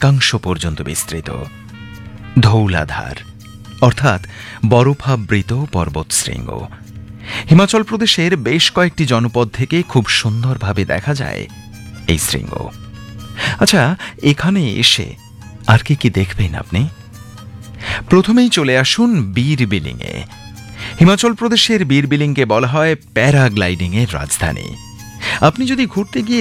একাংশ পর্যন্ত বিস্তৃত। ধৌলাধার অর্থাৎ বরফাবৃত পর্বতশৃঙ্গ হিমাচল প্রদেশের বেশ কয়েকটি জনপদ থেকে খুব সুন্দরভাবে দেখা যায় এই শৃঙ্গ। আচ্ছা, এখানে এসে আর কি কি দেখবেন আপনি? প্রথমেই চলে আসুন বীরবিলিংয়ে। হিমাচল প্রদেশের বীরবিলিংকে বলা হয় প্যারাগ্লাইডিং এর রাজধানী। আপনি যদি ঘুরতে গিয়ে